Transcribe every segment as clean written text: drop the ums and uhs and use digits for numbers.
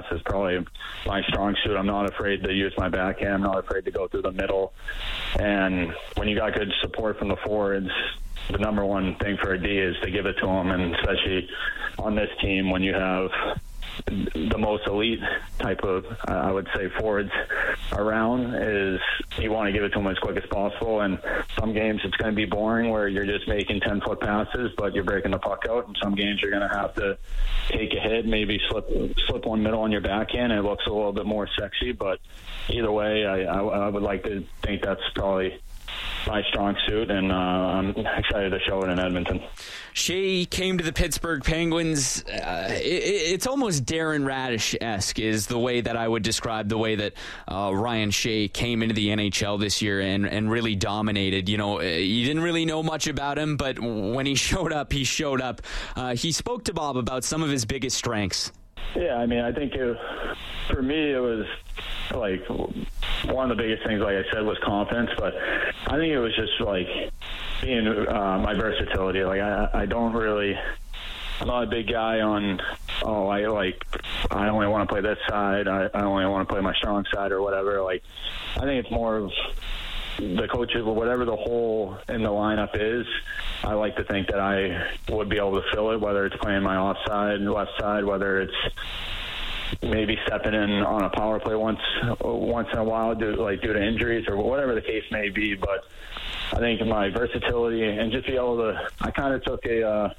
pass is probably my strong suit. I'm not afraid to use my backhand. I'm not afraid to go through the middle. And when you got good support from the forwards, the number one thing for a D is to give it to them, and especially on this team when you have the most elite type of, I would say, forwards around, is you want to give it to them as quick as possible. And some games it's going to be boring where you're just making 10-foot passes, but you're breaking the puck out. And some games you're going to have to take a hit, maybe slip one middle on your backhand, and it looks a little bit more sexy. But either way, I would like to think that's probably my strong suit, and I'm excited to show it in Edmonton. Shea came to the Pittsburgh Penguins. It's almost Darren Radish-esque is the way that I would describe the way that Ryan Shea came into the NHL this year and really dominated. You know, you didn't really know much about him, but when he showed up, he showed up. He spoke to Bob about some of his biggest strengths. Yeah, I mean, I think for me, it was like one of the biggest things, like I said, was confidence. But I think it was just like being my versatility. Like I'm not a big guy on, I only want to play this side. I only want to play my strong side or whatever. Like, I think it's more of the coaches, whatever the hole in the lineup is, I like to think that I would be able to fill it, whether it's playing my offside, left side, whether it's maybe stepping in on a power play once in a while due to injuries or whatever the case may be. But I think my versatility and just be able to, I kind of took a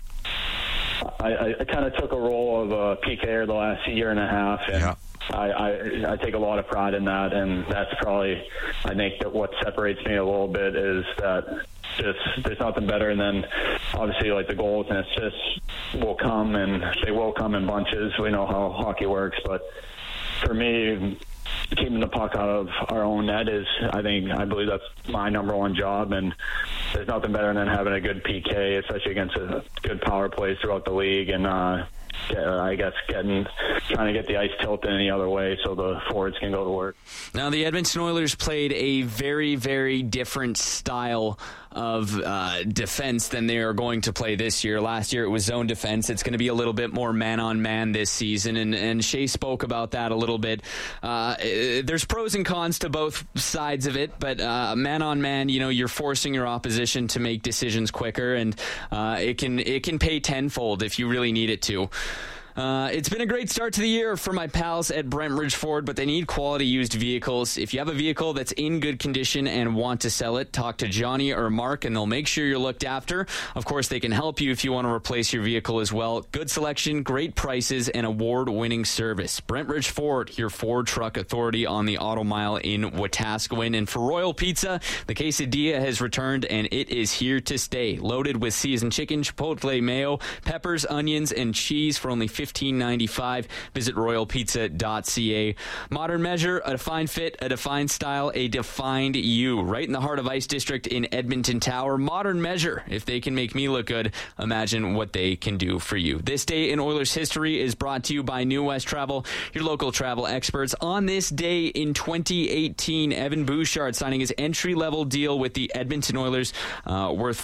role of a PKer the last year and a half, and yeah. I take a lot of pride in that, and that's probably, I think, that what separates me a little bit is that there's nothing better than, obviously, like the goals and assists will come, and they will come in bunches. We know how hockey works, but for me, keeping the puck out of our own net is, I believe that's my number one job, and there's nothing better than having a good PK, especially against a good power plays throughout the league, and I guess trying to get the ice tilted any other way so the forwards can go to work. Now, the Edmonton Oilers played a very, very different style of defense than they are going to play this year. Last year it was zone defense. It's going to be a little bit more man-on-man this season, and Shea spoke about that a little bit. There's pros and cons to both sides of it, but man-on-man, you're forcing your opposition to make decisions quicker, and it can pay tenfold if you really need it to. It's been a great start to the year for my pals at Brentridge Ford, but they need quality used vehicles. If you have a vehicle that's in good condition and want to sell it, talk to Johnny or Mark, and they'll make sure you're looked after. Of course, they can help you if you want to replace your vehicle as well. Good selection, great prices, and award-winning service. Brentridge Ford, your Ford truck authority on the Auto Mile in Wetaskiwin. And for Royal Pizza, the quesadilla has returned, and it is here to stay. Loaded with seasoned chicken, chipotle mayo, peppers, onions, and cheese for only $15.95. Visit royalpizza.ca. Modern Measure, a defined fit, a defined style, a defined you. Right in the heart of Ice District in Edmonton Tower. Modern Measure. If they can make me look good, imagine what they can do for you. This day in Oilers history is brought to you by New West Travel, your local travel experts. On this day in 2018, Evan Bouchard signing his entry-level deal with the Edmonton Oilers, worth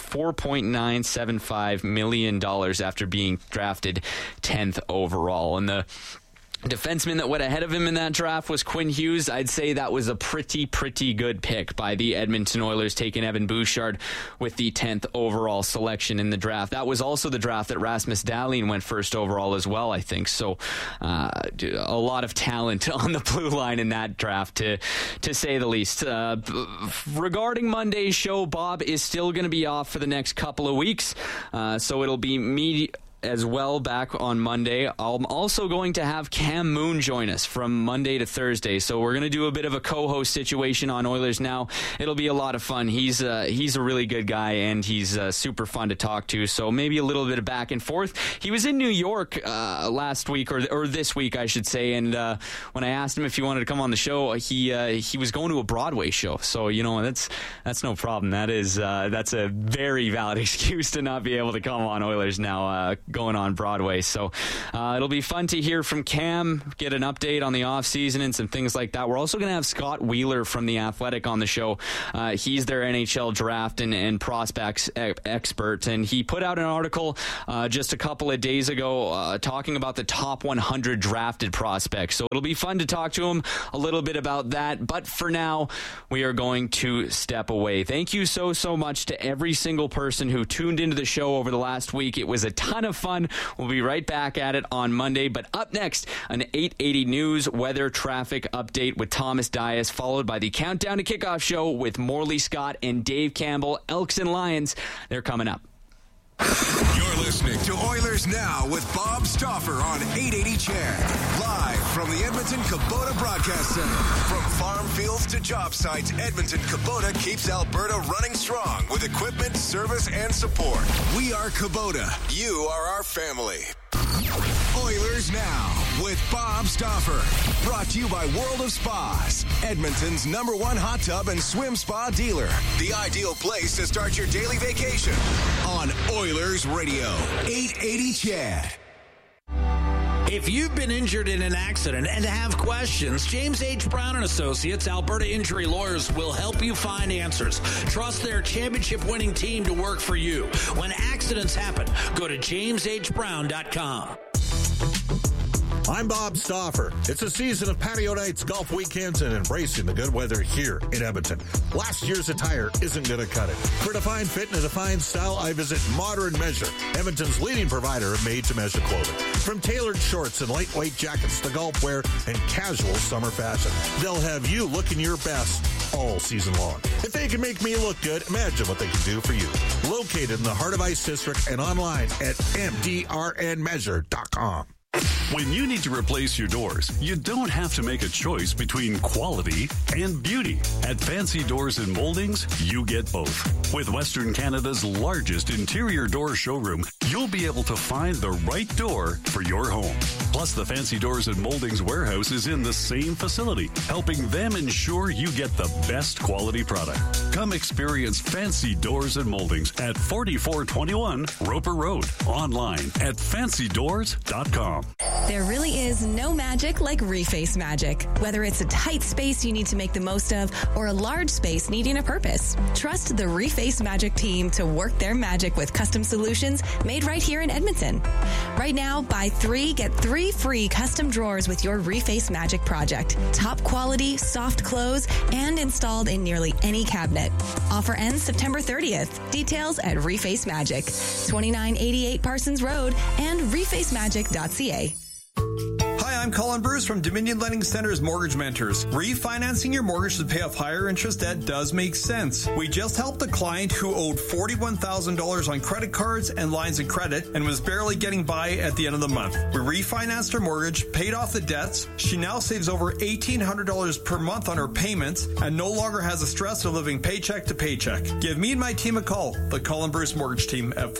$4.975 million after being drafted 10th overall. And the defenseman that went ahead of him in that draft was Quinn Hughes. I'd say that was a pretty good pick by the Edmonton Oilers, taking Evan Bouchard with the 10th overall selection in the draft. That was also the draft that Rasmus Dahlin went first overall as well, I think. So a lot of talent on the blue line in that draft, to say the least. Regarding Monday's show, Bob is still going to be off for the next couple of weeks, so it'll be me as well back on Monday. I'm also going to have Cam Moon join us from Monday to Thursday, so we're going to do a bit of a co-host situation on Oilers Now. It'll be a lot of fun. He's a really good guy, and he's super fun to talk to, so maybe a little bit of back and forth. He was in New York last week, or this week I should say, and when I asked him if he wanted to come on the show, he was going to a Broadway show, so that's no problem. That's a very valid excuse to not be able to come on Oilers Now. going on Broadway. So it'll be fun to hear from Cam, get an update on the offseason and some things like that. We're also going to have Scott Wheeler from The Athletic on the show. He's their NHL draft and prospects expert, and he put out an article just a couple of days ago talking about the top 100 drafted prospects. So it'll be fun to talk to him a little bit about that. But for now, we are going to step away. Thank you so much to every single person who tuned into the show over the last week. It was a ton of fun. We'll be right back at it on Monday. But up next, an 880 News weather traffic update with Thomas Dias, followed by the Countdown to Kickoff show with Morley Scott and Dave Campbell. Elks and Lions, they're coming up. You're listening to Oilers Now with Bob Stauffer on 880 CHED. Live from the Edmonton Kubota Broadcast Center. From farm fields to job sites, Edmonton Kubota keeps Alberta running strong with equipment, service, and support. We are Kubota. You are our family. Oilers Now with Bob Stauffer. Brought to you by World of Spas, Edmonton's #1 hot tub and swim spa dealer. The ideal place to start your daily vacation on Oilers Radio, 880 CHED. If you've been injured in an accident and have questions, James H. Brown & Associates, Alberta Injury Lawyers, will help you find answers. Trust their championship-winning team to work for you. When accidents happen, go to jameshbrown.com. I'm Bob Stauffer. It's a season of patio nights, golf weekends, and embracing the good weather here in Edmonton. Last year's attire isn't going to cut it. For defined fit and a defined style, I visit Modern Measure, Edmonton's leading provider of made-to-measure clothing. From tailored shorts and lightweight jackets to golf wear and casual summer fashion, they'll have you looking your best all season long. If they can make me look good, imagine what they can do for you. Located in the heart of Ice District and online at mdrnmeasure.com. When you need to replace your doors, you don't have to make a choice between quality and beauty. At Fancy Doors and Moldings, you get both. With Western Canada's largest interior door showroom, you'll be able to find the right door for your home. Plus, the Fancy Doors and Moldings warehouse is in the same facility, helping them ensure you get the best quality product. Come experience Fancy Doors and Moldings at 4421 Roper Road. Online at fancydoors.com. There really is no magic like Reface Magic. Whether it's a tight space you need to make the most of or a large space needing a purpose, trust the Reface Magic team to work their magic with custom solutions made right here in Edmonton. Right now, buy 3, get 3 free custom drawers with your Reface Magic project. Top quality, soft close, and installed in nearly any cabinet. Offer ends September 30th. Details at Reface Magic, 2988 Parsons Road and refacemagic.ca. Hi, I'm Colin Bruce from Dominion Lending Center's Mortgage Mentors. Refinancing your mortgage to pay off higher interest debt does make sense. We just helped a client who owed $41,000 on credit cards and lines of credit and was barely getting by at the end of the month. We refinanced her mortgage, paid off the debts. She now saves over $1,800 per month on her payments and no longer has the stress of living paycheck to paycheck. Give me and my team a call, the Colin Bruce Mortgage Team, at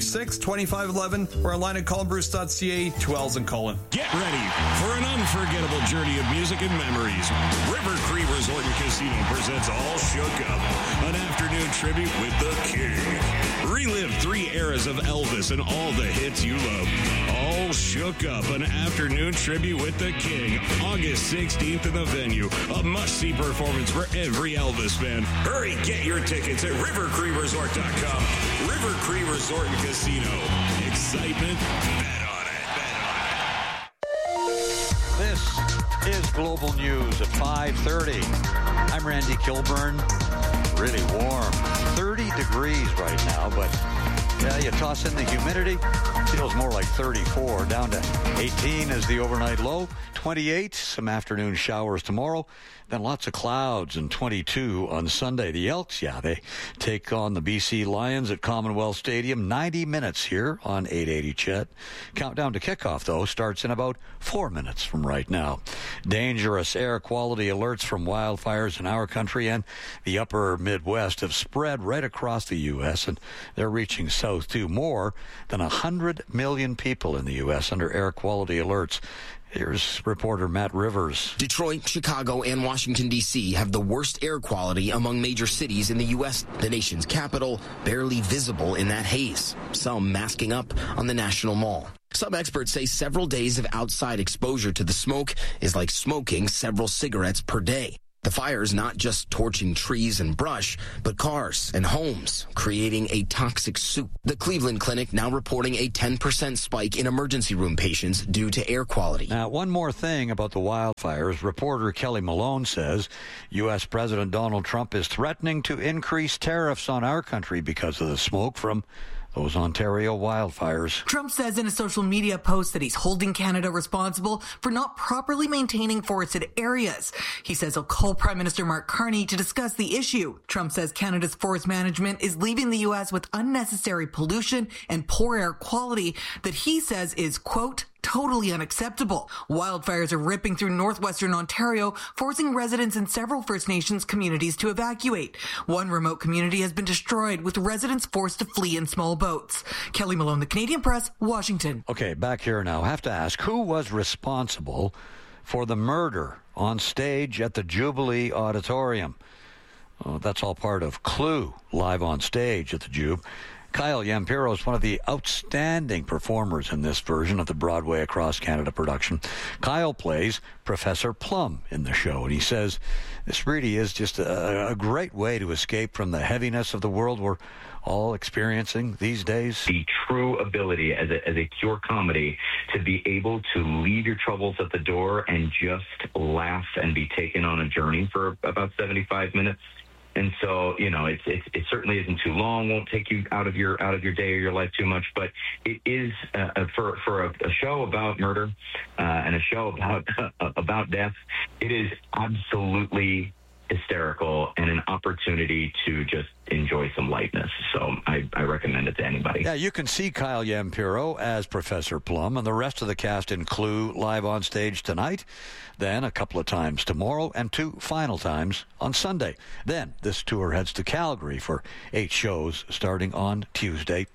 436-2511 or online at colinbruce.ca. 2 L's in Colin. Get ready for an unforgettable journey of music and memories. River Cree Resort and Casino presents All Shook Up, an afternoon tribute with the King. Relive 3 eras of Elvis and all the hits you love. All Shook Up, an afternoon tribute with the King, August 16th in the venue. A must-see performance for every Elvis fan. Hurry, get your tickets at rivercreeresort.com. River Cree Resort and Casino. Excitement, bet on it. This is Global News at 5:30. I'm Randy Kilburn. Really warm. 30 degrees right now, but yeah, you toss in the humidity, feels more like 34. Down to 18 is the overnight low. 28, some afternoon showers tomorrow. Then lots of clouds and 22 on Sunday. The Elks, they take on the BC Lions at Commonwealth Stadium. 90 minutes here on 880 CHED. Countdown to kickoff, though, starts in about 4 minutes from right now. Dangerous air quality alerts from wildfires in our country and the upper Midwest have spread right across the U.S., and they're reaching south, too. More than 100 million people in the U.S. under air quality alerts. Here's reporter Matt Rivers. Detroit, Chicago, and Washington, D.C. have the worst air quality among major cities in the U.S., the nation's capital, barely visible in that haze, some masking up on the National Mall. Some experts say several days of outside exposure to the smoke is like smoking several cigarettes per day. The fire is not just torching trees and brush, but cars and homes, creating a toxic soup. The Cleveland Clinic now reporting a 10% spike in emergency room patients due to air quality. Now, one more thing about the wildfires. Reporter Kelly Malone says U.S. President Donald Trump is threatening to increase tariffs on our country because of the smoke from those Ontario wildfires. Trump says in a social media post that he's holding Canada responsible for not properly maintaining forested areas. He says he'll call Prime Minister Mark Carney to discuss the issue. Trump says Canada's forest management is leaving the U.S. with unnecessary pollution and poor air quality that he says is, quote, totally unacceptable. Wildfires are ripping through northwestern Ontario, forcing residents in several First Nations communities to evacuate. One remote community has been destroyed, with residents forced to flee in small boats. Kelly Malone, The Canadian Press, Washington. Okay, back here now. I have to ask, who was responsible for the murder on stage at the Jubilee Auditorium? Oh, that's all part of Clue, live on stage at the Jube. Kyle Yampiro is one of the outstanding performers in this version of the Broadway Across Canada production. Kyle plays Professor Plum in the show, and he says this really is just a great way to escape from the heaviness of the world we're all experiencing these days. The true ability as a pure comedy to be able to leave your troubles at the door and just laugh and be taken on a journey for about 75 minutes. And so, you know, it certainly isn't too long, won't take you out of your day or your life too much, but it is for a show about murder and a show about death. It is absolutely hysterical and an opportunity to just enjoy some lightness. So I recommend it to anybody. Yeah, you can see Kyle Yampiro as Professor Plum and the rest of the cast in Clue live on stage tonight, then a couple of times tomorrow, and 2 final times on Sunday. Then this tour heads to Calgary for 8 shows starting on Tuesday.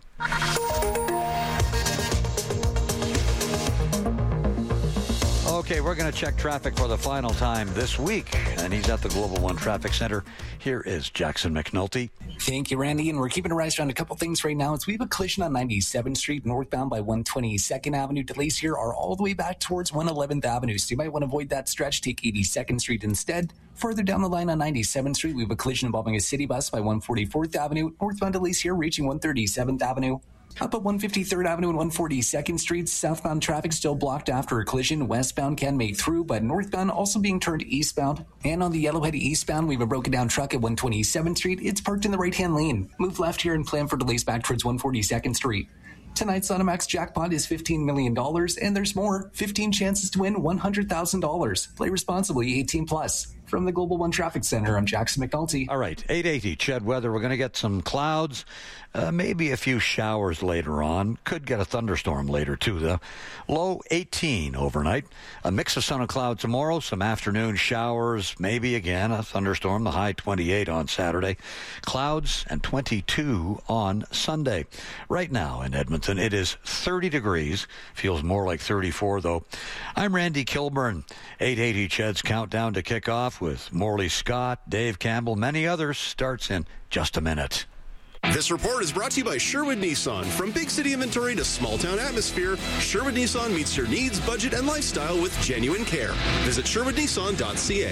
Okay, we're going to check traffic for the final time this week, and he's at the Global One Traffic Center. Here is Jackson McNulty. Thank you, Randy, and we're keeping our eyes around a couple things right now. We have a collision on 97th Street, northbound by 122nd Avenue. Delays here are all the way back towards 111th Avenue, so you might want to avoid that stretch. Take 82nd Street instead. Further down the line on 97th Street, we have a collision involving a city bus by 144th Avenue. Northbound delays here reaching 137th Avenue. Up at 153rd Avenue and 142nd Street, southbound traffic still blocked after a collision. Westbound can make through, but northbound also being turned eastbound. And on the Yellowhead eastbound, we have a broken down truck at 127th Street. It's parked in the right-hand lane. Move left here and plan for delays back towards 142nd Street. Tonight's Automax jackpot is $15 million, and there's more. 15 chances to win $100,000. Play responsibly, 18+. From the Global One Traffic Center, I'm Jackson McNulty. All right, 880 Ched weather. We're going to get some clouds, maybe a few showers later on. Could get a thunderstorm later, too, though. Low 18 overnight. A mix of sun and cloud tomorrow. Some afternoon showers, maybe again a thunderstorm. The high 28 on Saturday. Clouds and 22 on Sunday. Right now in Edmonton, it is 30 degrees. Feels more like 34, though. I'm Randy Kilburn. 880 Ched's countdown to kick off with Morley Scott, Dave Campbell, many others, starts in just a minute. This report is brought to you by Sherwood Nissan. From big city inventory to small town atmosphere, Sherwood Nissan meets your needs, budget, and lifestyle with genuine care. Visit sherwoodnissan.ca.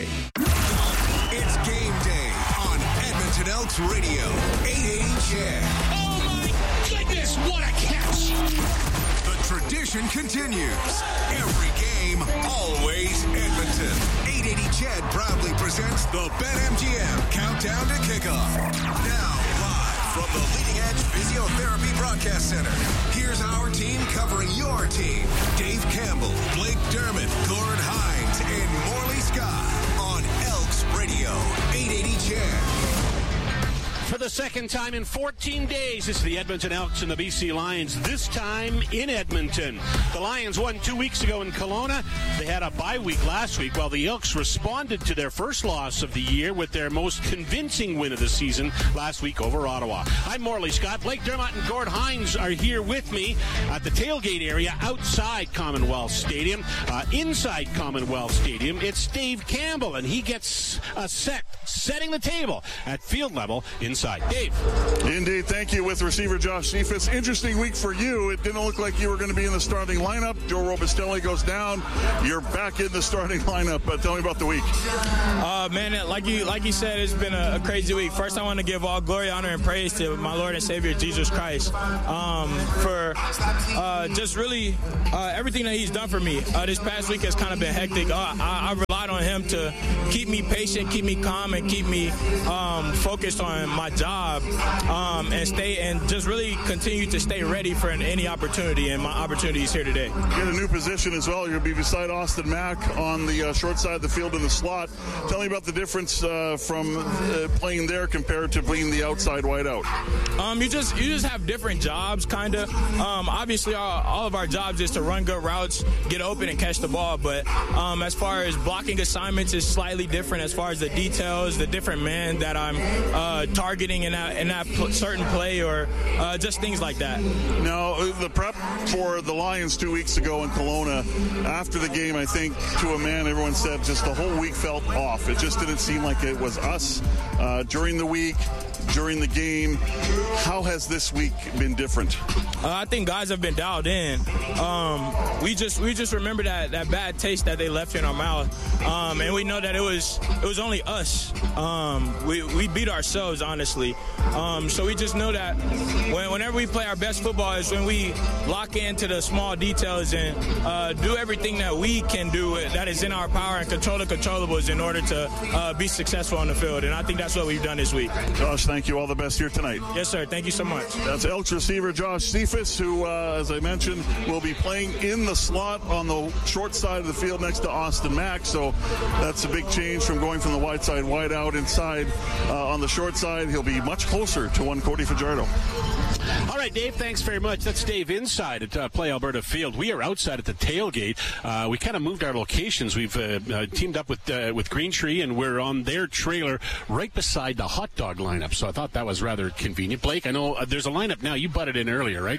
It's game day on Edmonton Elks Radio. 880 Ched. Oh my goodness, what a catch! The tradition continues. Every game, always Edmonton. 880 Ched proudly presents the BetMGM Countdown to Kickoff. Now, live from the Leading Edge Physiotherapy Broadcast Center, here's our team covering your team. Dave Campbell, Blake Dermott, Gord Hines, and Morley Scott on Elks Radio. 880 Ched. For the the second time in 14 days, it's the Edmonton Elks and the BC Lions, this time in Edmonton. The Lions won 2 weeks ago in Kelowna. They had a bye week last week, while the Elks responded to their first loss of the year with their most convincing win of the season last week over Ottawa. I'm Morley Scott. Blake Dermott and Gord Hines are here with me at the tailgate area outside Commonwealth Stadium. Inside Commonwealth Stadium, it's Dave Campbell, and he gets a setting the table at field level inside. Dave. Indeed, thank you. With receiver Josh Cephas. Interesting week for you. It didn't look like you were going to be in the starting lineup. Joe Robustelli goes down. You're back in the starting lineup. But tell me about the week. Man, like you said, it's been a crazy week. First, I want to give all glory, honor, and praise to my Lord and Savior, Jesus Christ, for just really everything that he's done for me. This past week has kind of been hectic. I relied on him to keep me patient, keep me calm, and keep me focused on my job, and just really continue to stay ready for any opportunity, and my opportunity is here today. You get a new position as well. You'll be beside Austin Mack on the short side of the field in the slot. Tell me about the difference from playing there compared to being the outside wideout. You just have different jobs, kind of. Obviously, all of our jobs is to run good routes, get open, and catch the ball. But as far as blocking assignments is slightly different. As far as the details, the different man that I'm targeting in that certain play, or just things like that. Now, the prep for the Lions 2 weeks ago in Kelowna, after the game, I think to a man, everyone said just the whole week felt off. It just didn't seem like it was us during the week, during the game. How has this week been different? I think guys have been dialed in. We just remember that bad taste that they left in our mouth, and we know that it was only us. We beat ourselves, honestly. So we just know that whenever we play our best football is when we lock into the small details and do everything that we can do that is in our power and control the controllables in order to be successful on the field. And I think that's what we've done this week. Josh, thank you. All the best here tonight. Yes, sir. Thank you so much. That's Elks receiver Josh Cephas, who, as I mentioned, will be playing in the slot on the short side of the field next to Austin Mack. So that's a big change from going from the wide side wide out inside on the short side. He'll be much closer to one Cody Fajardo. All right, Dave, thanks very much. That's Dave inside at Play Alberta Field. We are outside at the tailgate. We kind of moved our locations. We've teamed up with Green Tree, and we're on their trailer right beside the hot dog lineup. So I thought that was rather convenient. Blake, I know there's a lineup now. You butted in earlier, right?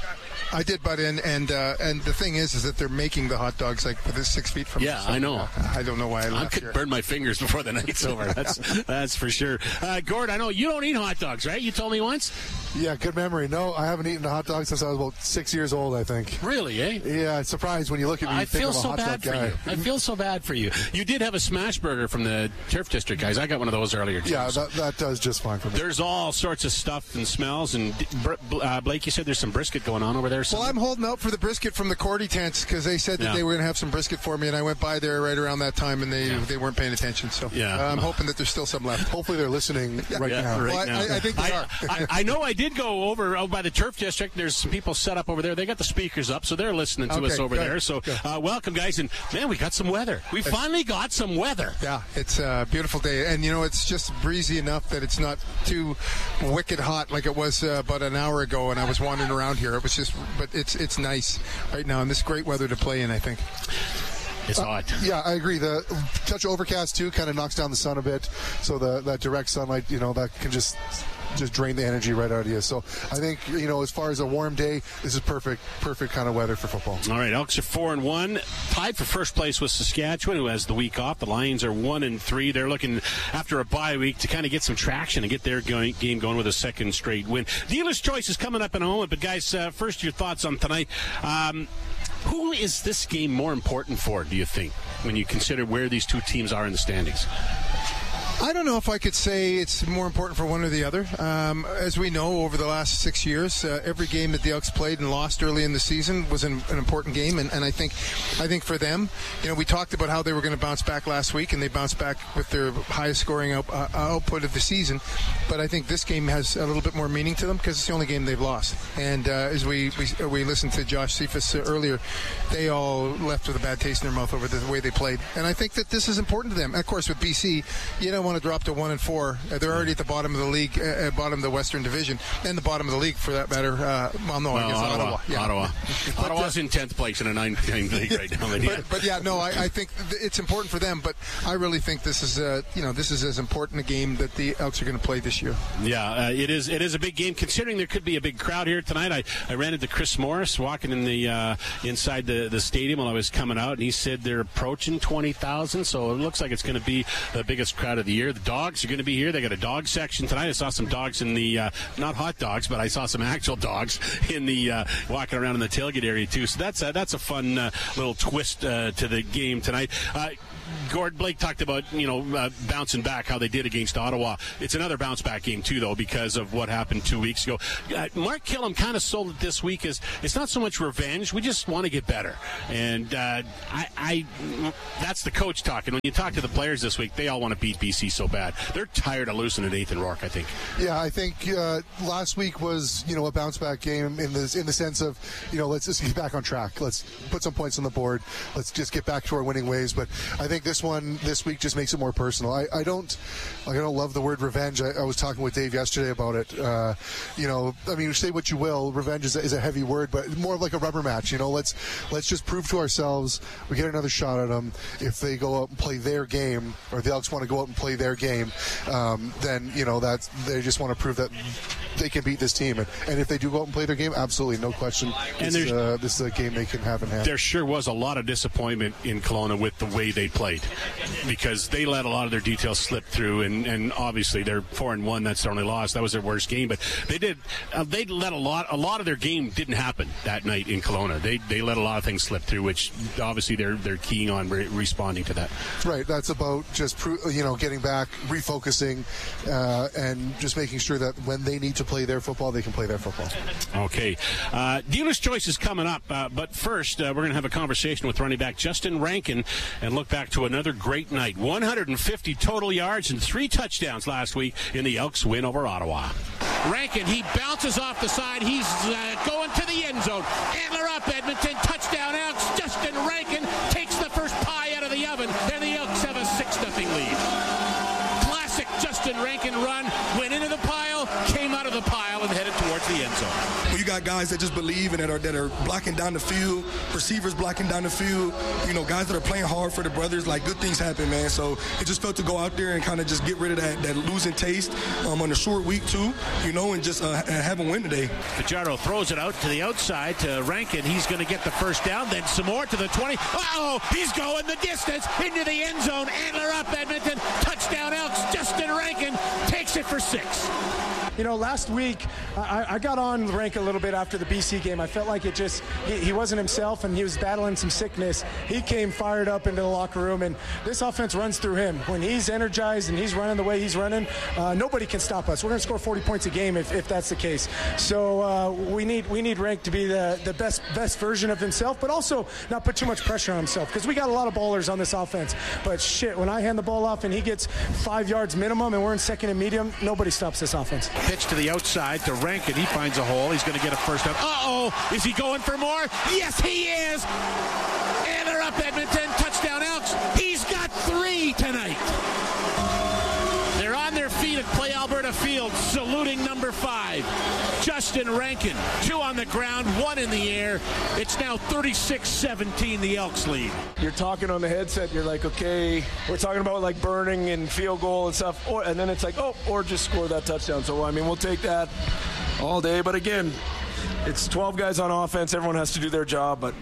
I did butt in, and the thing is that they're making the hot dogs like 6 feet from. Yeah, I know. I don't know why I could burn my fingers before the night's over. That's for sure. Gord, I know you don't eat hot dogs, right? You told me once. Yeah, good memory. No, I haven't eaten a hot dog since I was about 6 years old, I think. Really, eh? Yeah, I'm surprised when you look at me. I feel so bad for you. I feel so bad for you. You did have a smash burger from the Turf District guys. I got one of those earlier too. Yeah, that does just fine for me. There's all sorts of stuff and smells. And Blake, you said there's some brisket going on over there. Well, I'm holding out for the brisket from the Cordy tents because they said that they were going to have some brisket for me, and I went by there right around that time, and they weren't paying attention. So I'm hoping that there's still some left. Hopefully they're listening right now. Well, I think they are. I know I did go over by the Turf District. There's some people set up over there. They got the speakers up, so they're listening to us over there. So welcome, guys. And, man, we got some weather. We finally got some weather. Yeah, it's a beautiful day. And, it's just breezy enough that it's not too wicked hot like it was about an hour ago, and I was wandering around here. It was just, but it's nice right now, and this great weather to play in, I think. It's hot. Yeah, I agree. The touch of overcast, too, kind of knocks down the sun a bit. So that direct sunlight, that can just drain the energy right out of you. So I think, as far as a warm day, this is perfect kind of weather for football. All right, Elks are 4-1, tied for first place with Saskatchewan, who has the week off. The Lions are 1-3. They're looking, after a bye week, to kind of get some traction and get their game going with a second straight win. Dealer's Choice is coming up in a moment, but guys, first your thoughts on tonight. Who is this game more important for, do you think, when you consider where these two teams are in the standings? I don't know if I could say it's more important for one or the other. As we know, over the last 6 years, every game that the Elks played and lost early in the season was an important game. And I think for them, we talked about how they were going to bounce back last week, and they bounced back with their highest scoring output of the season. But I think this game has a little bit more meaning to them because it's the only game they've lost. And as we listened to Josh Cephas earlier, they all left with a bad taste in their mouth over the way they played. And I think that this is important to them. And of course, with BC, you don't want want to drop to 1-4. They're already at the bottom of the league, bottom of the Western Division, and the bottom of the league for that matter. I guess Ottawa. Yeah. Ottawa's in 10th place in a 9-game league right now. But I think it's important for them. But I really think this is as important a game that the Elks are going to play this year. Yeah, it is. It is a big game, considering there could be a big crowd here tonight. I ran into Chris Morris walking in the inside the stadium while I was coming out, and he said they're approaching 20,000. So it looks like it's going to be the biggest crowd of the year. The dogs are going to be here. They got a dog section tonight. I saw some dogs in the not hot dogs, but I saw some actual dogs in the walking around in the tailgate area too. So that's a fun little twist to the game tonight. Gord Blake talked about, bouncing back, how they did against Ottawa. It's another bounce-back game, too, though, because of what happened 2 weeks ago. Mark Killam kind of sold it this week as it's not so much revenge. We just want to get better. And that's the coach talking. When you talk to the players this week, they all want to beat BC so bad. They're tired of losing to Nathan Rourke, I think. Yeah, I think last week was, a bounce-back game in the sense of, let's just get back on track. Let's put some points on the board. Let's just get back to our winning ways. But I think this week just makes it more personal. I don't love the word revenge. I was talking with Dave yesterday about it. Say what you will. Revenge is a heavy word, but more like a rubber match. Let's just prove to ourselves we get another shot at them. If they go out and play their game, or the Elks want to go out and play their game, then that's they just want to prove that they can beat this team. And if they do go out and play their game, absolutely, no question. And this is a game they can have in hand. There sure was a lot of disappointment in Kelowna with the way they played, because they let a lot of their details slip through, and obviously they're 4-1. That's their only loss. That was their worst game, but they let a lot of their game didn't happen that night in Kelowna. They let a lot of things slip through, which obviously they're keying on responding to that. Right. That's about just getting back, refocusing, and just making sure that when they need to play their football, they can play their football. Okay. Dealer's Choice is coming up, but first we're going to have a conversation with running back Justin Rankin and look back to another great night. 150 total yards and 3 touchdowns last week in the Elks win over Ottawa. Rankin, he bounces off the side. He's going to the end zone. Antler up, Edmonton. Touchdown, Elks. Justin Rankin takes the first pie out of the oven, and the Elks have a 6-0 lead. Classic Justin Rankin run. Went into the pile, came out of the pile, and headed towards the end zone. Well, you got guys that just believe and that are blocking down the field, receivers blocking down the field, guys that are playing hard for the brothers. Like, good things happen, man. So it just felt to go out there and kind of just get rid of that losing taste on a short week, too, and just have a win today. Fajardo throws it out to the outside to Rankin. He's going to get the first down, then some more to the 20. Uh-oh, he's going the distance into the end zone. Antler up, Edmonton. Touchdown, Elks. Justin Rankin takes it for 6. Last week, I got on Rankin a little bit after the BC game. I felt like he wasn't himself, and he was battling some sickness. He came fired up into the locker room, and this offense runs through him. When he's energized and he's running the way he's running, nobody can stop us. We're going to score 40 points a game if that's the case. So we need Rank to be the best version of himself, but also not put too much pressure on himself, because we got a lot of ballers on this offense. But shit, when I hand the ball off and he gets 5 yards minimum and we're in second and medium, nobody stops this offense. Pitch to the outside to Rankin. He finds a hole. He's going to get a first down. Uh-oh. Is he going for more? Yes, he is. And they're up, Edmonton. Touchdown, Elks. He's got 3 tonight. They're on their feet at Play Alberta Field, saluting number 5. Justin Rankin. 2 on the ground, 1 in the air. It's now 36-17, the Elks lead. You're talking on the headset. You're like, okay, we're talking about like burning and field goal and stuff. And then it's like, or just score that touchdown. So, we'll take that all day. But again, it's 12 guys on offense. Everyone has to do their job. But,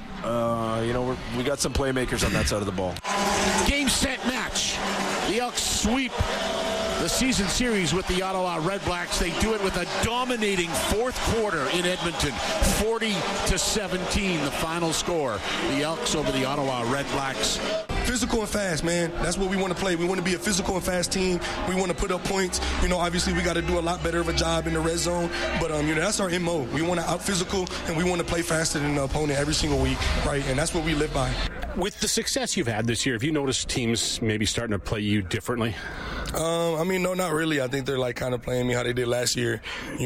we got some playmakers on that side of the ball. Game, set, match. The Elks sweep the season series with the Ottawa Redblacks. They do it with a dominating fourth quarter in Edmonton, 40-17, the final score. The Elks over the Ottawa Redblacks. Physical and fast, man. That's what we want to play. We want to be a physical and fast team. We want to put up points. Obviously we got to do a lot better of a job in the red zone. But, that's our MO. We want to out physical, and we want to play faster than the opponent every single week, right? And that's what we live by. With the success you've had this year, have you noticed teams maybe starting to play you differently? No, not really. I think they're kind of playing me how they did last year.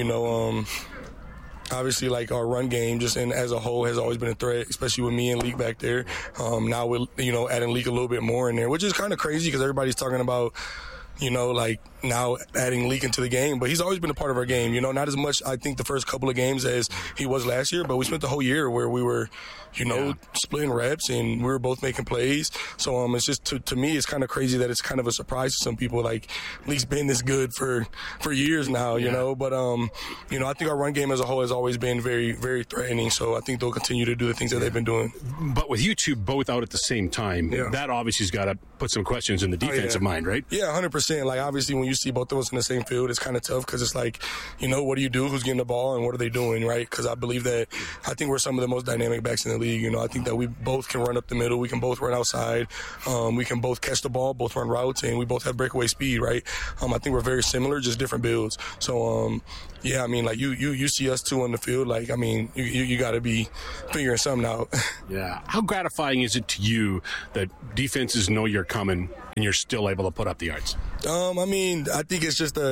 Obviously, our run game, just as a whole, has always been a threat, especially with me and Leak back there. Now with adding Leak a little bit more in there, which is kind of crazy because everybody's talking about like now adding Leak into the game. But he's always been a part of our game, not as much, I think, the first couple of games as he was last year, but we spent the whole year where we were, splitting reps and we were both making plays. So it's just, to me, it's kind of crazy that it's kind of a surprise to some people. Like, Leak's been this good for years now, but, I think our run game as a whole has always been very, very threatening. So I think they'll continue to do the things that they've been doing. But with you two both out at the same time, that obviously has got to put some questions in the defensive mind, right? Yeah, 100%. Like, obviously, when you see both of us in the same field, it's kind of tough because it's like, what do you do? Who's getting the ball and what are they doing, right? Because I think we're some of the most dynamic backs in the league. I think that we both can run up the middle. We can both run outside. We can both catch the ball, both run routes, and we both have breakaway speed, right? I think we're very similar, just different builds. So, you see us two on the field. Like, you got to be figuring something out. Yeah. How gratifying is it to you that defenses know you're coming and you're still able to put up the yards? I think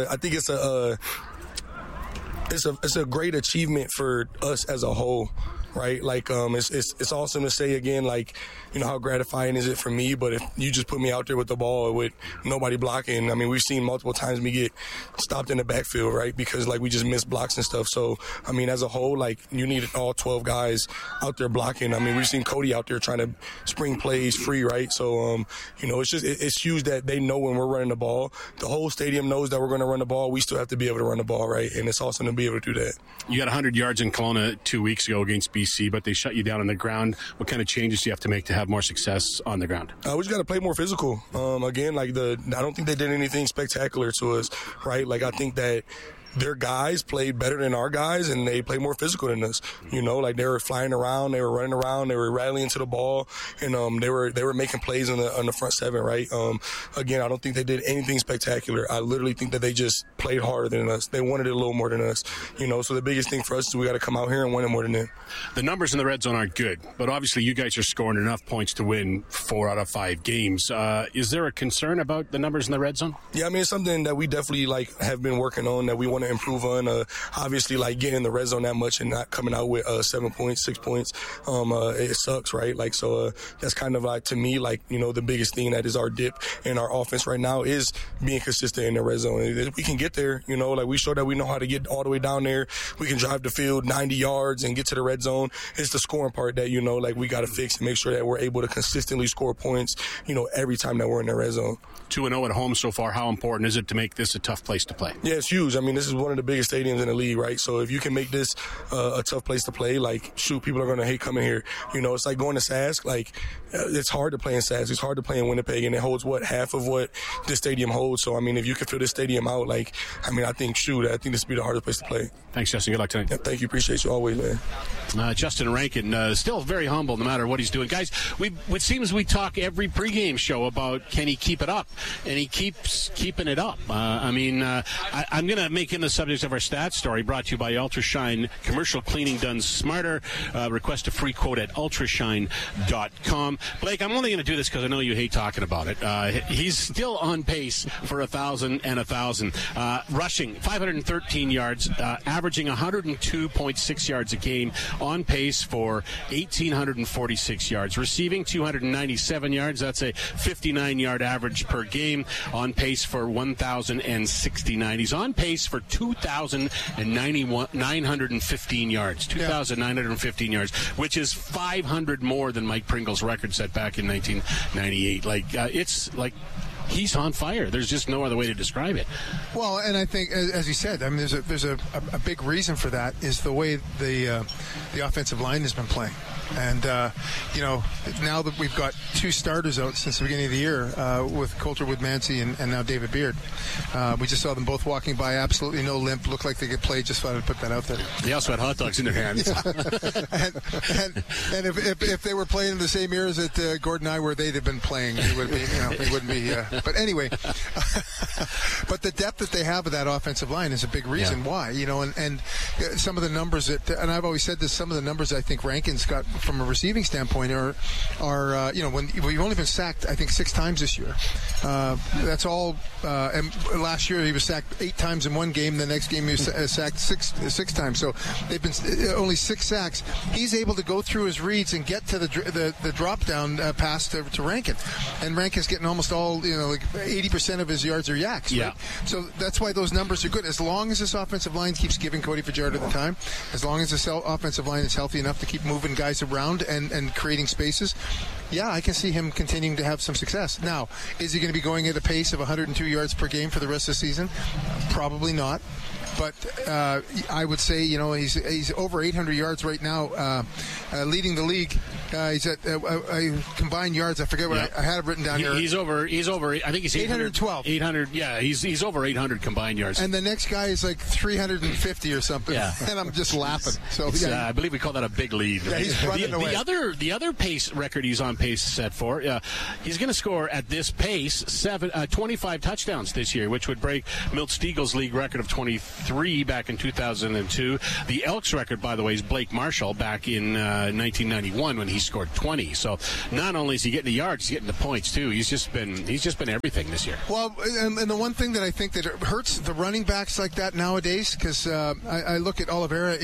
it's a great achievement for us as a whole. Right, like it's awesome to say again, like how gratifying is it for me? But if you just put me out there with the ball with nobody blocking, we've seen multiple times me get stopped in the backfield, right? Because like we just miss blocks and stuff. So as a whole, like you need all 12 guys out there blocking. We've seen Cody out there trying to spring plays free, right? So it's huge that they know when we're running the ball. The whole stadium knows that we're going to run the ball. We still have to be able to run the ball, right? And it's awesome to be able to do that. You got 100 yards in Kelowna 2 weeks ago against BC, but they shut you down on the ground. What kind of changes do you have to make to have more success on the ground? We just got to play more physical. Again, I don't think they did anything spectacular to us, right? Like I think that their guys played better than our guys, and they played more physical than us. Like they were flying around, they were running around, they were rallying to the ball, and they were making plays on the front seven, right? Again, I don't think they did anything spectacular. I literally think that they just played harder than us. They wanted it a little more than us, So the biggest thing for us is we got to come out here and win it more than them. The numbers in the red zone aren't good, but obviously you guys are scoring enough points to win 4 out of 5 games. Is there a concern about the numbers in the red zone? Yeah, it's something that we definitely have been working on, that we want to improve on. Obviously, getting in the red zone that much and not coming out with 7 points, 6 points, it sucks, right? That's kind of to me, the biggest thing that is our dip in our offense right now is being consistent in the red zone. If we can get there, we show that we know how to get all the way down there. We can drive the field 90 yards and get to the red zone. It's the scoring part that, we got to fix and make sure that we're able to consistently score points, every time that we're in the red zone. 2-0 at home so far. How important is it to make this a tough place to play? Yeah, it's huge. This is one of the biggest stadiums in the league, right? So if you can make this a tough place to play, people are going to hate coming here. It's like going to Sask. It's hard to play in Sask. It's hard to play in Winnipeg, and it holds half of what this stadium holds. So if you can fill this stadium out, I think this would be the hardest place to play. Thanks, Justin. Good luck tonight. Yeah, thank you. Appreciate you always, man. Justin Rankin, still very humble no matter what he's doing. Guys, it seems we talk every pregame show about can he keep it up, and he keeps keeping it up. I'm going to make him the subject of our stats story, brought to you by Ultrashine. Commercial cleaning done smarter. Request a free quote at ultrashine.com. Blake, I'm only going to do this because I know you hate talking about it. He's still on pace for 1,000 and 1,000. Rushing 513 yards, averaging 102.6 yards a game, on pace for 1,846 yards. Receiving 297 yards. That's a 59-yard average per game, on pace for 1,069. He's on pace for 2,915 yards. 2,915 yards, which is 500 more than Mike Pringle's record set back in 1998. It's like he's on fire. There's just no other way to describe it. Well, and I think, as you said, there's a big reason for that is the way the offensive line has been playing. And, now that we've got 2 starters out since the beginning of the year with Coulter Woodmansey and now David Beard, we just saw them both walking by, absolutely no limp, looked like they could play. Just thought I'd put that out there. They also had hot dogs in their hands. and if they were playing in the same years that Gordon and I were, they'd have been playing. It would be, it wouldn't be. But anyway, but the depth that they have of that offensive line is a big reason why. And some of the numbers and I've always said this, some of the numbers I think Rankin's got from a receiving standpoint are when we've only been sacked, I think 6 times this year. That's all. And last year he was sacked 8 times in one game. The next game he was sacked six times. So they've been only 6 sacks. He's able to go through his reads and get to the drop down pass to Rankin, and Rankin's getting almost all, like 80% of his yards are yaks. Yeah. Right? So that's why those numbers are good. As long as this offensive line keeps giving Cody Fajardo the time, as long as this offensive line is healthy enough to keep moving guys around and creating spaces, yeah, I can see him continuing to have some success. Now, is he going to be going at a pace of 102 yards per game for the rest of the season? Probably not. But I would say, he's over 800 yards right now, leading the league. He's at combined yards. I forget what I had it written down here. He's over. I think he's 812. 800. Yeah, he's over 800 combined yards. And the next guy is like 350 or something. Yeah. And I'm just laughing. So I believe we call that a big lead. Yeah, he's running away. The other pace record he's on pace set for, he's going to score at this pace 25 touchdowns this year, which would break Milt Stiegel's league record of 23 back in 2002. The Elks record, by the way, is Blake Marshall back in 1991 when he scored 20. So not only is he getting the yards, he's getting the points too. He's just been everything this year. Well, and the one thing that I think that it hurts the running backs like that nowadays, because I look at Oliveira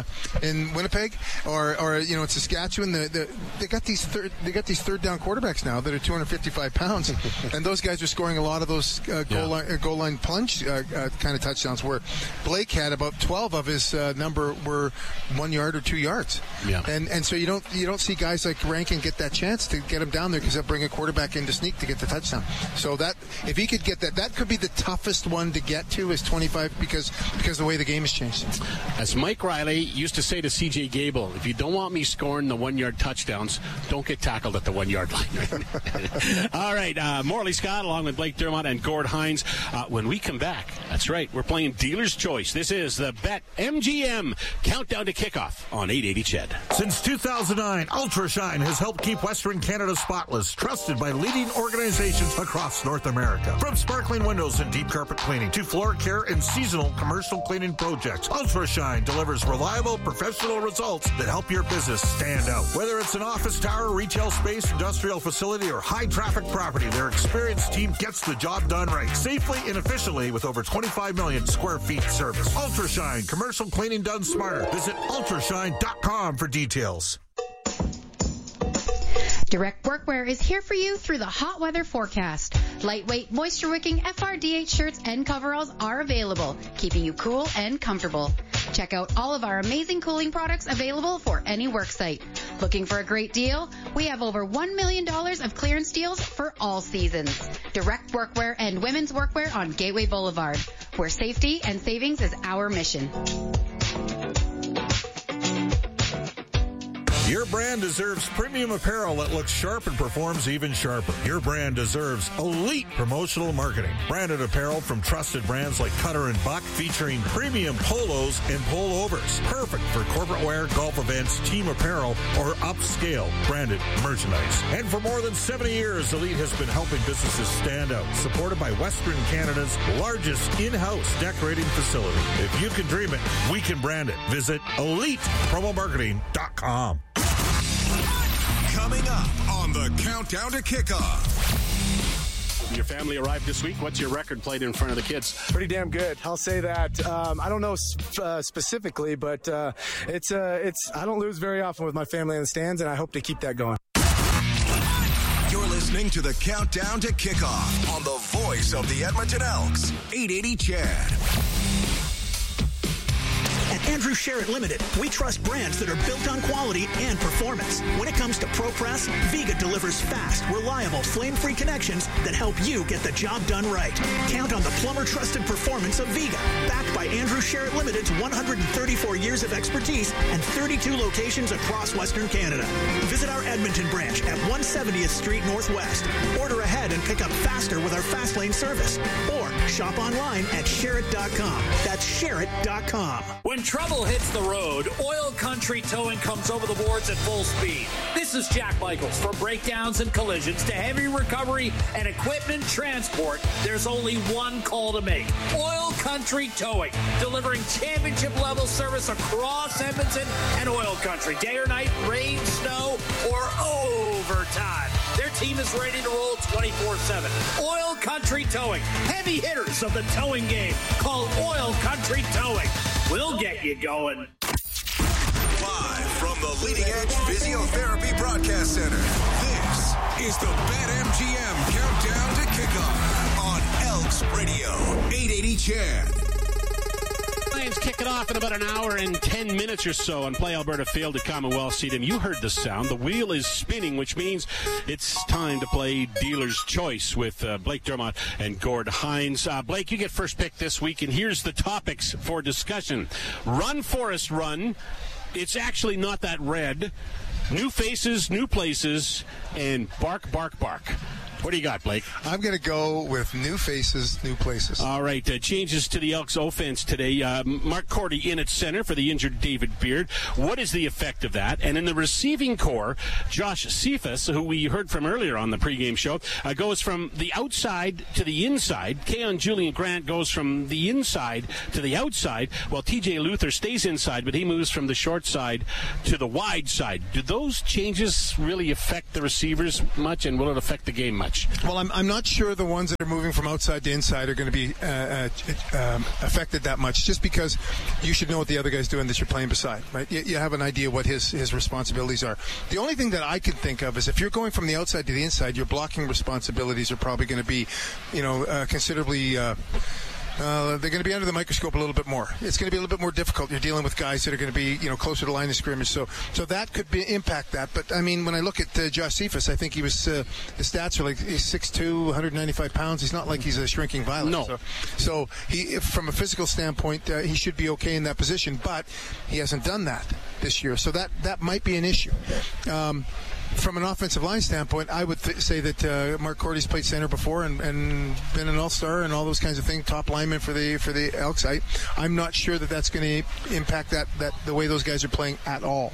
in Winnipeg or in Saskatchewan. They got these third down quarterbacks now that are 255 pounds, and those guys are scoring a lot of those goal line plunge kind of touchdowns. Where Blake had about 12 of his number were 1 yard or 2 yards. Yeah. And so you don't see guys like Rankin get that chance to get him down there because they'll bring a quarterback in to sneak to get the touchdown. So that if he could get that could be the toughest one to get to is 25 because of the way the game has changed. As Mike Riley used to say to C.J. Gable, if you don't want me scoring the 1 yard touchdowns, don't get tackled at the 1 yard line. All right, Morley Scott along with Blake Dermott and Gord Hines. When we come back, that's right, we're playing Dealer's Choice. This is the Bet MGM Countdown to Kickoff on 880 CHED. Since 2009, UltraShine has helped keep Western Canada spotless, trusted by leading organizations across North America. From sparkling windows and deep carpet cleaning to floor care and seasonal commercial cleaning projects, UltraShine delivers reliable, professional results that help your business stand out. Whether it's an office tower, retail space, industrial facility, or high-traffic property, their experienced team gets the job done right, safely and efficiently with over 25 million square feet service. UltraShine, commercial cleaning done smarter. Visit ultrashine.com for details. Direct Workwear is here for you through the hot weather forecast. Lightweight, moisture-wicking FRDH shirts and coveralls are available, keeping you cool and comfortable. Check out all of our amazing cooling products available for any worksite. Looking for a great deal? We have over $1 million of clearance deals for all seasons. Direct Workwear and women's workwear on Gateway Boulevard, where safety and savings is our mission. Your brand deserves premium apparel that looks sharp and performs even sharper. Your brand deserves elite promotional marketing. Branded apparel from trusted brands like Cutter & Buck, featuring premium polos and pullovers. Perfect for corporate wear, golf events, team apparel, or upscale branded merchandise. And for more than 70 years, Elite has been helping businesses stand out, supported by Western Canada's largest in-house decorating facility. If you can dream it, we can brand it. Visit ElitePromoMarketing.com. Coming up on the Countdown to Kickoff. Your family arrived this week. What's your record played in front of the kids? Pretty damn good. I'll say that. I don't know specifically, but it's I don't lose very often with my family in the stands, and I hope to keep that going. You're listening to the Countdown to Kickoff on the voice of the Edmonton Elks, 880 CHED. At Andrew Sherritt Limited, we trust brands that are built on quality and performance. When it comes to ProPress, Viga delivers fast, reliable, flame-free connections that help you get the job done right. Count on the plumber-trusted performance of Viga, backed by Andrew Sherritt Limited's 134 years of expertise and 32 locations across Western Canada. Visit our Edmonton branch at 170th Street Northwest. Order ahead and pick up faster with our Fast Lane service. Or shop online at Sherritt.com. That's Sherritt.com. When trouble hits the road, Oil Country Towing comes over the boards at full speed. This is Jack Michaels. From breakdowns and collisions to heavy recovery and equipment transport, there's only one call to make. Oil Country Towing, delivering championship-level service across Edmonton and Oil Country. Day or night, rain, snow, or overtime. Their team is ready to roll 24/7. Oil Country Towing, heavy hitters of the towing game. Call Oil Country Towing. We'll get you going. Live from the Leading Edge Physiotherapy Broadcast Center, this is the BetMGM Countdown to Kickoff on Elks Radio 880 Chad. Lions kick it off in about an hour and 10 minutes or so on Play Alberta Field at Commonwealth Stadium. You heard the sound. The wheel is spinning, which means it's time to play Dealer's Choice with Blake Dermott and Gord Hines. Blake, you get first pick this week, and here's the topics for discussion. Run, Forest, run. It's actually not that red. New faces, new places, and bark, bark, bark. What do you got, Blake? I'm going to go with new faces, new places. All right, changes to the Elks offense today. Mark Cordy in at center for the injured David Beard. What is the effect of that? And in the receiving core, Josh Cephas, who we heard from earlier on the pregame show, goes from the outside to the inside. Keon Julian Grant goes from the inside to the outside, while TJ Luther stays inside, but he moves from the short side to the wide side. Do those changes really affect the receivers much, and will it affect the game much? Well, I'm not sure the ones that are moving from outside to inside are going to be affected that much, just because you should know what the other guy's doing that you're playing beside, right? You have an idea what his responsibilities are. The only thing that I can think of is if you're going from the outside to the inside, your blocking responsibilities are probably going to be, considerably... they're going to be under the microscope a little bit more. It's going to be a little bit more difficult. You're dealing with guys that are going to be, closer to the line of scrimmage. So that could impact that. But, I mean, when I look at Josh Cephas, I think he was, his stats are like he's 6'2", 195 pounds. He's not like he's a shrinking violet. No. So he, from a physical standpoint, he should be okay in that position. But he hasn't done that this year. So that might be an issue. From an offensive line standpoint, I would say that Mark Cordy's played center before and been an all-star and all those kinds of things, top lineman for the Elks. I'm not sure that's going to impact that the way those guys are playing at all.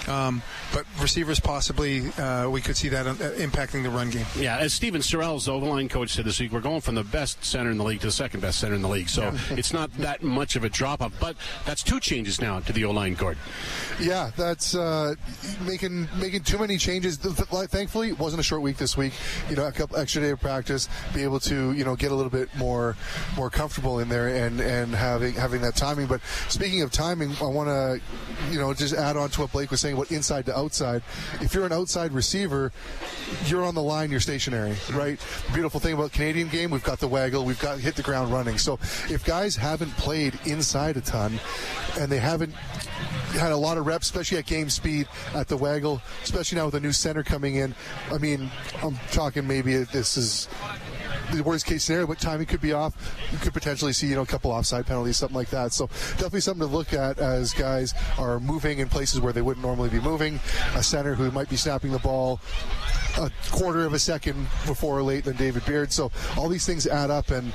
But receivers possibly, we could see that impacting the run game. Yeah, as Steven Sorrell's the line coach said this week, we're going from the best center in the league to the second best center in the league. So it's not that much of a drop-off. But that's two changes now to the O-line, Gord. Yeah, that's making too many changes. Thankfully, it wasn't a short week this week. A couple extra day of practice, be able to get a little bit more comfortable in there and having that timing. But speaking of timing, I want to just add on to what Blake was saying about inside to outside. If you're an outside receiver, you're on the line, you're stationary, right? The beautiful thing about Canadian game, we've got the waggle, we've got hit the ground running. So if guys haven't played inside a ton and they haven't had a lot of reps, especially at game speed at the waggle, especially now with a new center coming in. I mean, I'm talking maybe this is the worst case scenario, but timing could be off. You could potentially see, a couple offside penalties, something like that. So definitely something to look at as guys are moving in places where they wouldn't normally be moving. A center who might be snapping the ball a quarter of a second before or late than David Beard. So all these things add up, and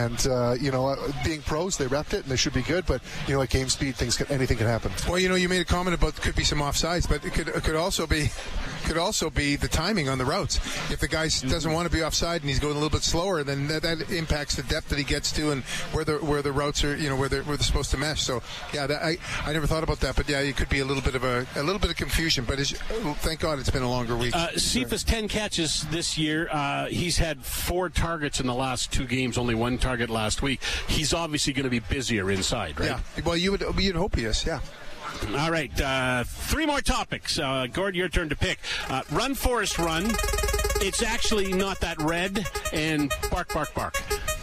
being pros, they repped it and they should be good. But at game speed, anything can happen. Well, you made a comment about could be some offsides, but it could also be the timing on the routes. If the guy doesn't want to be offside and he's going a little bit slower, then that impacts the depth that he gets to and where the routes are, where they're supposed to mesh. So yeah, I never thought about that, but yeah, it could be a little bit of confusion. But thank God it's been a longer week. Cephas 10 catches this year. He's had 4 targets in the last 2 games, only 1 target last week. He's obviously going to be busier inside, right? Yeah. Well, you'd hope he is. Yeah. All right, 3 more topics. Gord, your turn to pick. Run, Forest, run. It's actually not that red. And bark, bark, bark.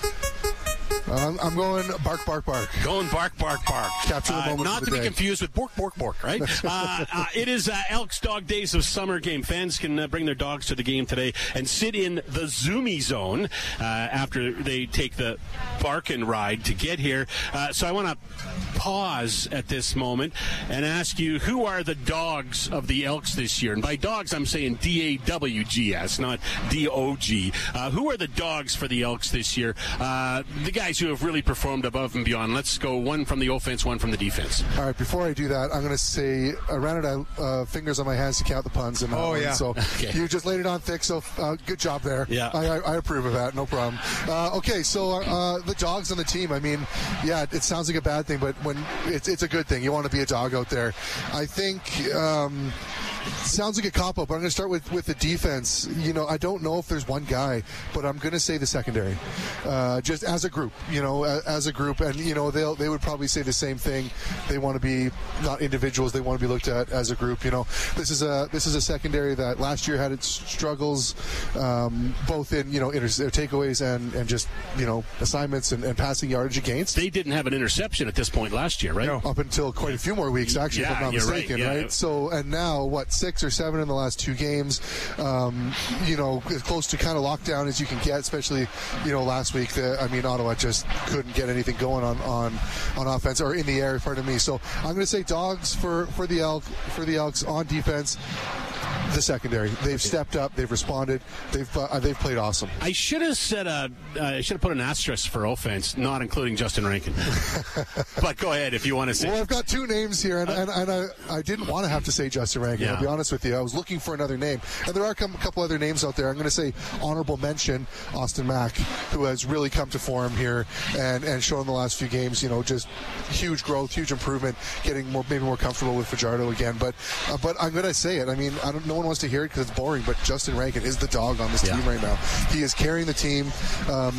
I'm going bark, bark, bark. Going bark, bark, bark. Capture the moment. Not to be confused with bork, bork, bork, right? It is Elks Dog Days of Summer game. Fans can bring their dogs to the game today and sit in the Zoomy Zone after they take the Barkin ride to get here. So I want to pause at this moment and ask you, who are the dogs of the Elks this year? And by dogs, I'm saying D-A-W-G-S, not D-O-G. Who are the dogs for the Elks this year? The guys who have really performed above and beyond. Let's go one from the offense, one from the defense. All right, before I do that, I'm going to say I ran out of fingers on my hands to count the puns in that one. Yeah. So you just laid it on thick, so good job there. Yeah. I approve of that, no problem. Okay, so the dogs on the team, I mean, yeah, it sounds like a bad thing, but when it's a good thing. You want to be a dog out there. I think sounds like a cop-out, but I'm going to start with the defense. You know, I don't know if there's one guy, but I'm going to say the secondary. Just as a group, as a group, and, they would probably say the same thing. They want to be not individuals. They want to be looked at as a group. This is a secondary that last year had its struggles, both in, takeaways and just, assignments and passing yardage against. They didn't have an interception at this point last year, right? No. Up until quite a few more weeks, actually, if I'm not mistaken, right? So, and now, 6 or 7 in the last 2 games, as close to kind of lockdown as you can get, especially, last week. Ottawa just couldn't get anything going on offense or in the air, pardon me. So I'm going to say dogs for the Elks on defense. The secondary, they've stepped up, they've responded, they've played awesome. I should have said I should have put an asterisk for offense, not including Justin Rankin. But go ahead if you want to say. Well, I've got 2 names here, and I didn't want to have to say Justin Rankin. Yeah. I'll be honest with you. I was looking for another name, and there are a couple other names out there. I'm going to say honorable mention Austin Mack, who has really come to form here and shown the last few games. Just huge growth, huge improvement, getting maybe more comfortable with Fajardo again. But I'm going to say it. No one wants to hear it because it's boring, but Justin Rankin is the dog on this team right now. He is carrying the team.